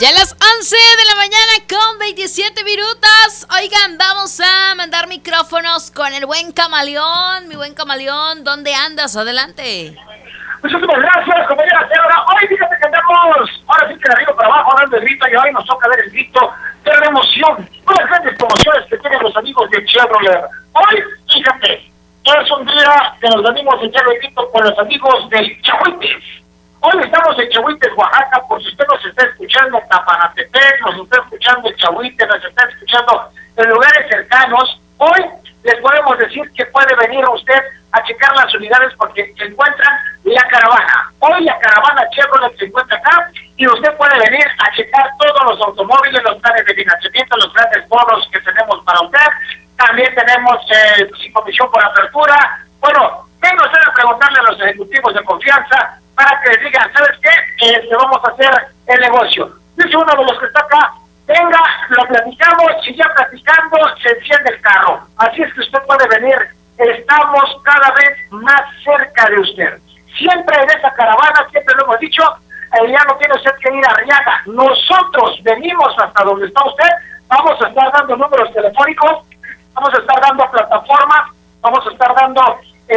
Ya a las 11 de la mañana con 27 minutos. Oigan, vamos a mandar micrófonos con el buen Camaleón. Mi buen Camaleón, ¿dónde andas? Adelante. Muchísimas gracias, compañera. Hoy fíjate que andamos, ahora sí que de arriba para abajo, dando el grito, y hoy nos toca ver el grito de la emoción, con las grandes promociones que tienen los amigos de Chevrolet. Hoy, fíjate, es un día que nos venimos a echar el grito con los amigos del Chahuites. Hoy estamos en Chahuites, Oaxaca, por si usted nos está escuchando en Tapanatepec, nos está escuchando en Chahuites, nos está escuchando en lugares cercanos. Hoy les podemos decir que puede venir usted a checar las unidades porque se encuentran la caravana. Hoy la caravana Chevrolet se encuentra acá y usted puede venir a checar todos los automóviles, los planes de financiamiento, los grandes bonos que tenemos para usted. También tenemos sin comisión por apertura. Bueno, venga usted a preguntarle a los ejecutivos de confianza para que les digan, ¿sabes qué? Vamos a hacer el negocio. Dice uno de los que está acá, venga, lo platicamos y ya platicando se enciende el carro. Así es que usted puede venir. Estamos cada vez más cerca de usted. Siempre en esa caravana, siempre lo hemos dicho, ya no tiene usted que ir a Arriaga. Nosotros venimos hasta donde está usted, vamos a estar dando números telefónicos, vamos a estar dando plataformas, vamos a estar dando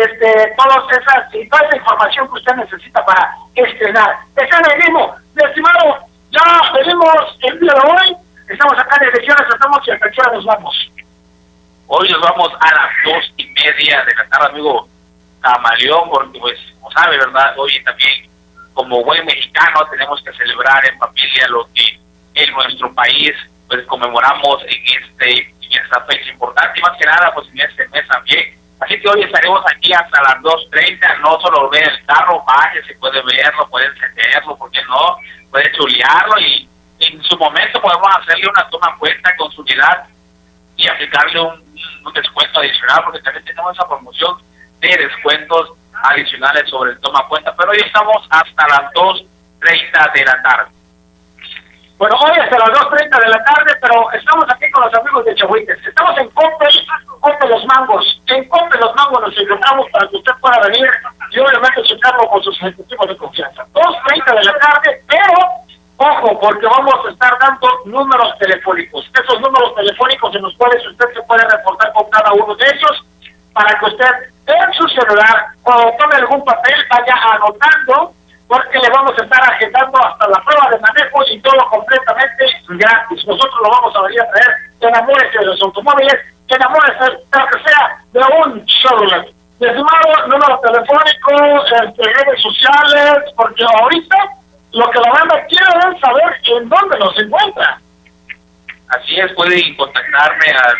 toda esa información que usted necesita para estrenar. Está venimos, mi estimado, ya venimos el día de hoy, estamos acá en elecciones, estamos y a qué hora nos vamos. Hoy nos vamos a las 2:30 de la tarde, amigo Camaleón, porque pues, como sabe, ¿verdad? Hoy también, como buen mexicano, tenemos que celebrar en familia lo que en nuestro país, pues, conmemoramos en esta fecha importante, y más que nada, pues, en este mes también. Así que hoy estaremos aquí hasta las 2:30, no solo ver el carro, baje, se puede verlo, puede encenderlo, ¿por qué no? Puede chulearlo y en su momento podemos hacerle una toma en cuenta con su unidad y aplicarle un descuento adicional, porque también tenemos esa promoción de descuentos adicionales sobre el toma cuenta, pero hoy estamos hasta las 2:30 de la tarde. Bueno, hoy hasta las 2:30 de la tarde, pero estamos aquí con los amigos de Chahuites. Estamos en Coppel Los Mangos. En Coppel Los Mangos nos encontramos para que usted pueda venir y obviamente checarlo con sus ejecutivos de confianza. 2:30 de la tarde, pero ojo, porque vamos a estar dando números telefónicos. Esos números telefónicos en los cuales usted se puede reportar con cada uno de ellos para que usted en su celular o tome algún papel vaya anotando, porque le vamos a estar agendando hasta la prueba de manejo y todo completamente gratis. Nosotros lo vamos a venir a traer. Enamórese de los automóviles, enamórese, pero que sea de un Chevrolet. Mi estimado, número telefónico, redes sociales, porque ahorita lo que la banda quiere es saber en dónde nos encuentra. Así es, pueden contactarme al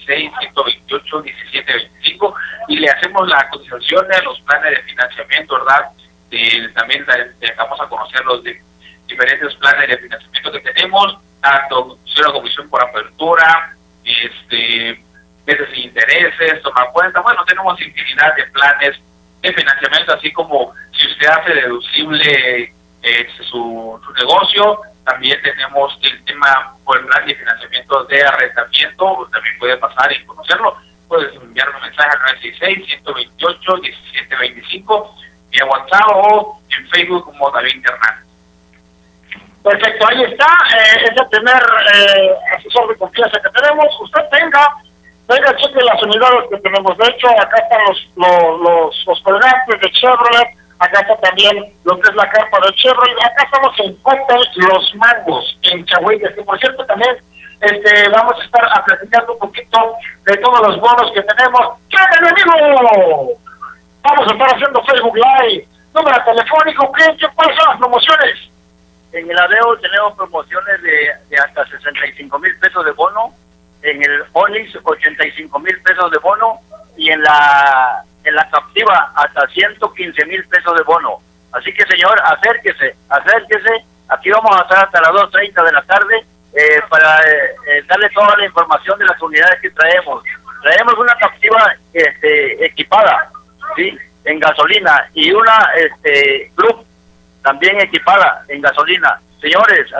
916-128-1725 y le hacemos la cotización de los planes de financiamiento, ¿verdad? También dejamos a conocer los diferentes planes de financiamiento que tenemos, tanto cero comisión por apertura, meses sin intereses, tomar cuenta. Bueno, tenemos infinidad de planes de financiamiento, así como si usted hace deducible su negocio, también tenemos el tema por el plan de financiamiento de arrendamiento, también puede pasar y conocerlo. Puedes enviarme un mensaje al 916-128-1725 vía WhatsApp o en Facebook como David Hernández. Perfecto, ahí está, es el primer asesor de confianza que tenemos. Usted venga, cheque las unidades que tenemos. De hecho, acá están los colgantes de Chevrolet, acá está también lo que es la carpa de Chevrolet, acá estamos en Coppel Los Mangos, en Chahuites, que por cierto también vamos a estar platicando un poquito de todos los bonos que tenemos. ¡Qué amigo! Vamos a estar haciendo Facebook Live, número telefónico, ¿cuáles son las promociones? En el ADEO tenemos promociones de hasta 65,000 pesos de bono, en el Onix 85,000 pesos de bono y en la captiva hasta 115,000 pesos de bono. Así que, señor, acérquese, aquí vamos a estar hasta las 2:30 de la tarde para darle toda la información de las unidades que traemos. Traemos una captiva equipada, ¿sí?, en gasolina, y una Club también equipada en gasolina. Señores,